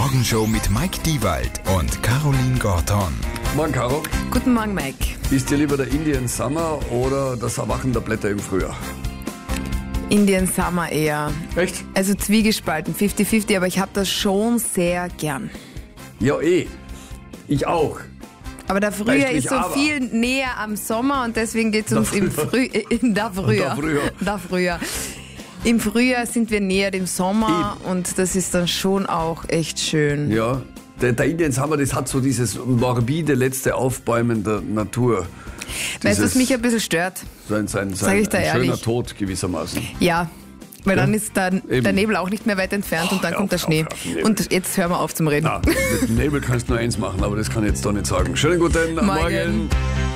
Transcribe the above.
Morgenshow mit Mike Diewald und Caroline Gorton. Morgen, Caro. Guten Morgen, Mike. Ist dir lieber der Indian Summer oder das Erwachen der Blätter im Frühjahr? Indian Summer eher. Echt? Also zwiegespalten, 50-50, aber ich habe das schon sehr gern. Ja, Ich auch. Aber der Frühjahr Weißt du, ist so aber- viel näher am Sommer und deswegen geht es uns im Frühjahr. Im Frühjahr sind wir näher dem Sommer und das ist dann schon auch echt schön. Ja. Der Indian Summer, das hat so dieses morbide letzte Aufbäumen der Natur. Weißt du, was Dieses- mich ein bisschen stört? Sag ich dir ein ehrlich. schöner Tod gewissermaßen. Ja, weil dann ist der eben. Nebel auch nicht mehr weit entfernt und dann hör kommt der auf, Schnee. hör auf, Nebel. Und jetzt hören wir auf zum Reden. Mit dem Nebel kannst du nur eins machen, aber das kann ich jetzt doch nicht sagen. Schönen guten Morgen.